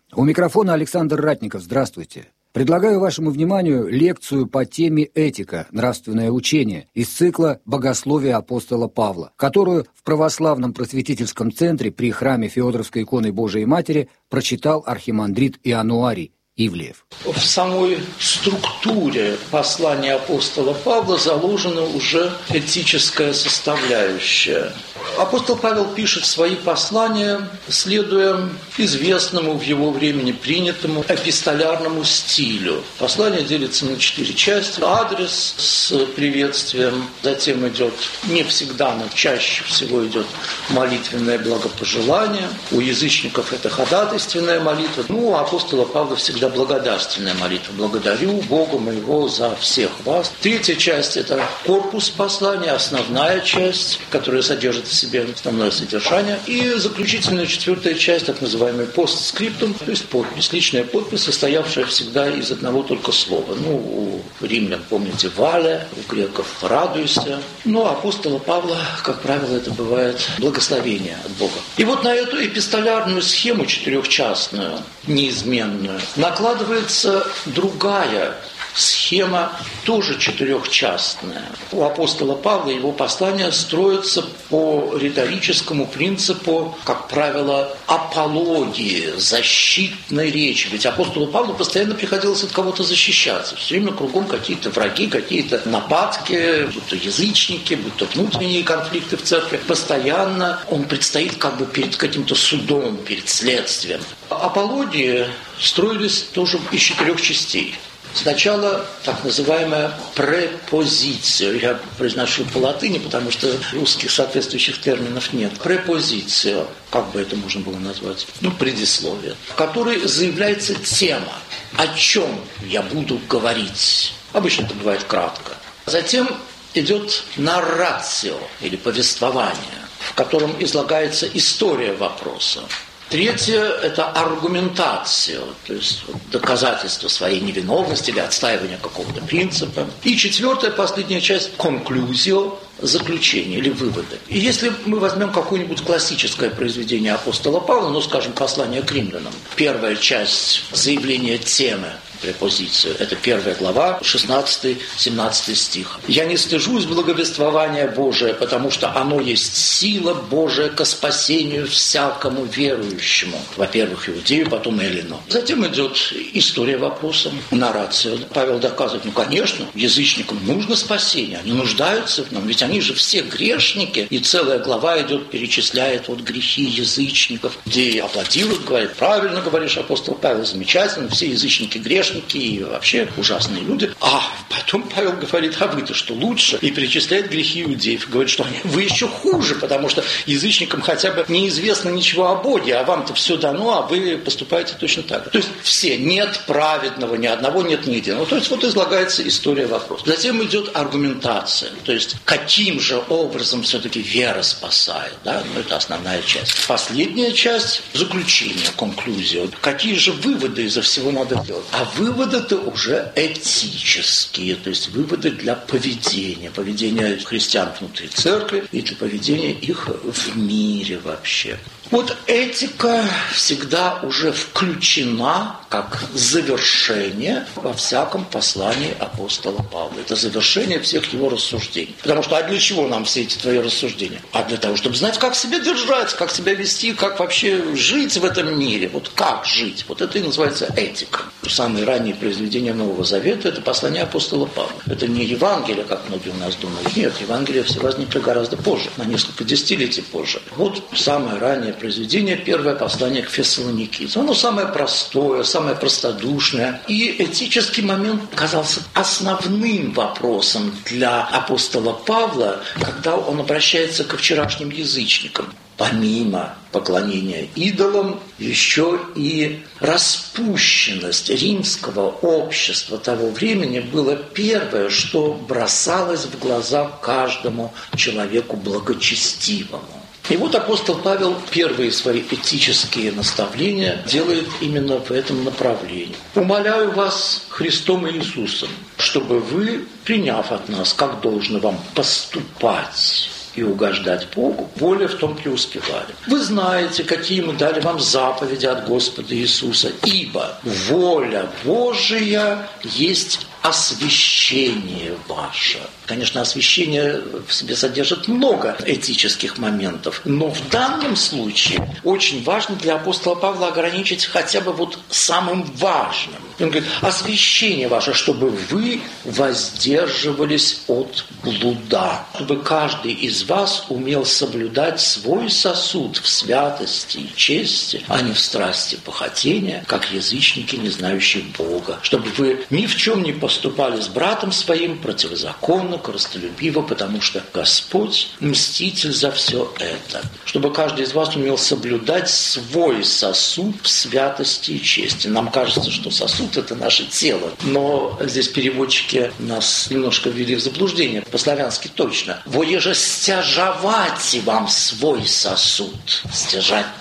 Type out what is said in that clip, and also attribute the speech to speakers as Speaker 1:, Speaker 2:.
Speaker 1: У микрофона Александр Ратников. Здравствуйте. Предлагаю вашему вниманию лекцию по теме «Этика. Нравственное учение» из цикла «Богословие апостола Павла», которую в Православном просветительском центре при храме Феодоровской иконы Божией Матери прочитал архимандрит Иануарий Ивлеев.
Speaker 2: В самой структуре послания апостола Павла заложена уже этическая составляющая. Апостол Павел пишет свои послания, следуя известному в его времени принятому эпистолярному стилю. Послание делится на 4 части. Адрес с приветствием, затем идет, не всегда, но чаще всего идет молитвенное благопожелание. У язычников это ходатайственная молитва. У апостола Павла всегда благодарственная молитва. Благодарю Бога моего за всех вас. 3-я часть – это корпус послания, основная часть, которая содержит в себе основное содержание. И заключительная 4-я часть, так называемый постскриптум, то есть подпись, личная подпись, состоявшая всегда из одного только слова. У римлян, помните, «валя», у греков «радуйся». У апостола Павла, как правило, это бывает благословение от Бога. И вот на эту эпистолярную схему 4-частную, неизменную, накладывается другая схема, тоже 4-частная. У апостола Павла его послания строятся по риторическому принципу, как правило, апологии, защитной речи. Ведь апостолу Павлу постоянно приходилось от кого-то защищаться. Все время кругом какие-то враги, какие-то нападки, будь то язычники, будь то внутренние конфликты в церкви. Постоянно он предстоит как бы перед каким-то судом, перед следствием. Апологии строились тоже из 4 частей. Сначала так называемая препозиция. Я произношу по латыни, потому что русских соответствующих терминов нет. Препозиция, как бы это можно было назвать? Предисловие, в которой заявляется тема, о чем я буду говорить. Обычно это бывает кратко. Затем идет нарратио или повествование, в котором излагается история вопроса. 3-е – это аргументация, то есть доказательство своей невиновности или отстаивание какого-то принципа. И 4-я, последняя часть – конклюзио, заключение или выводы. И если мы возьмем какое-нибудь классическое произведение апостола Павла, скажем, послание к римлянам, 1-я часть – заявление темы, препозицию. Это 1 глава, 16-17 стих. «Я не стыжусь благовествования Божия, потому что оно есть сила Божия ко спасению всякому верующему». Во-первых, иудею, потом эллину. Затем идет история вопроса, нарратио. Павел доказывает, конечно, язычникам нужно спасение, они нуждаются в нем, ведь они же все грешники. И целая глава идет, перечисляет грехи язычников, где аплодируют, говорят, правильно говоришь, апостол Павел, замечательно, все язычники грешники, и вообще ужасные люди. А потом Павел говорит, а вы-то что лучше? И перечисляет грехи иудеев. Говорит, что вы еще хуже, потому что язычникам хотя бы неизвестно ничего о Боге, а вам-то все дано, а вы поступаете точно так же. То есть все, нет праведного, ни одного, нет ни единого. То есть излагается история вопроса. Затем идет аргументация, то есть каким же образом все-таки вера спасает. Да? Это основная часть. Последняя часть – заключение, конклюзия. Какие же выводы из-за всего надо делать? А выводы-то уже этические, то есть выводы для поведения христиан внутри церкви и для поведения их в мире вообще. Этика всегда уже включена как завершение во всяком послании апостола Павла. Это завершение всех его рассуждений. Потому что, для чего нам все эти твои рассуждения? А для того, чтобы знать, как себя держать, как себя вести, как вообще жить в этом мире. Как жить. Это и называется этика. Самые ранние произведения Нового Завета – это послание апостола Павла. Это не Евангелие, как многие у нас думают. Нет, Евангелие все возникли гораздо позже, на несколько десятилетий позже. Самое раннее произведение, 1 послание к Фессалоникийцам. Оно самое простое, самое простодушное. И этический момент казался основным вопросом для апостола Павла, когда он обращается ко вчерашним язычникам. Помимо поклонения идолам, еще и распущенность римского общества того времени было первое, что бросалось в глаза каждому человеку благочестивому. И апостол Павел первые свои этические наставления делает именно в этом направлении. «Умоляю вас Христом Иисусом, чтобы вы, приняв от нас, как должно вам поступать, и угождать Богу, более в том преуспевали. Вы знаете, какие мы дали вам заповеди от Господа Иисуса, ибо воля Божия есть освящение ваше. Конечно, освящение в себе содержит много этических моментов, но в данном случае очень важно для апостола Павла ограничить хотя бы вот самым важным. Он говорит, освящение ваше, чтобы вы воздерживались от блуда, чтобы каждый из вас умел соблюдать свой сосуд в святости и чести, а не в страсти похотения, как язычники, не знающие Бога, чтобы вы ни в чем не поступали с братом своим противозаконно, корыстолюбиво, потому что Господь мститель за все это, чтобы каждый из вас умел соблюдать свой сосуд в святости и чести. Нам кажется, что сосуд – это наше тело, но здесь переводчики нас немножко ввели в заблуждение, по-славянски точно. «Воеже стяжавати вам свой сосуд». Стяжать